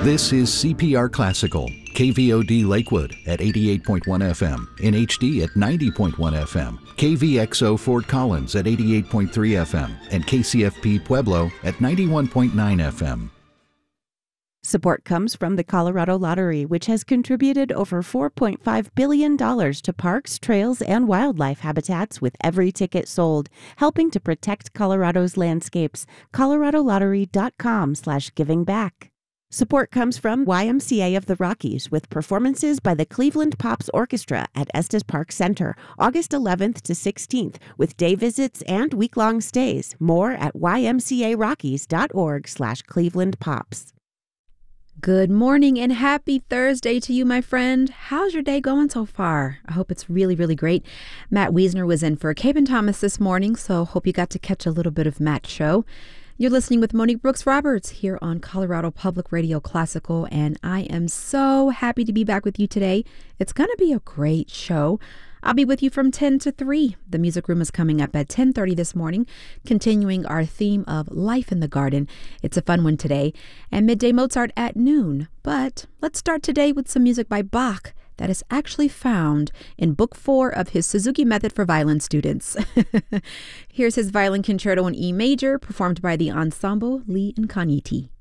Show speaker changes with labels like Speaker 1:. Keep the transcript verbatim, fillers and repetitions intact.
Speaker 1: This is C P R Classical, K V O D Lakewood at eighty-eight point one F M, in H D at ninety point one F M, K V X O Fort Collins at eighty-eight point three F M, and K C F P Pueblo at ninety-one point nine F M.
Speaker 2: Support comes from the Colorado Lottery, which has contributed over four point five billion dollars to parks, trails, and wildlife habitats with every ticket sold, helping to protect Colorado's landscapes. colorado lottery dot com slash giving back. Support comes from Y M C A of the Rockies with performances by the Cleveland Pops Orchestra at Estes Park Center, August eleventh to sixteenth, with day visits and week-long stays. More at y m c a rockies dot org slash Cleveland Pops.
Speaker 3: Good morning and happy Thursday to you, my friend. How's your day going so far? I hope it's really, really great. Matt Wiesner was in for Cape and Thomas this morning, so hope you got to catch a little bit of Matt's show. You're listening with Monique Brooks Roberts here on Colorado Public Radio Classical, and I am so happy to be back with you today. It's going to be a great show. I'll be with you from ten to three. The music room is coming up at ten thirty this morning, continuing our theme of life in the garden. It's a fun one today. And Midday Mozart at noon. But let's start today with some music by Bach that is actually found in Book Four of his Suzuki Method for Violin students. Here's his violin concerto in E major, performed by the Ensemble Lee and Kaniti.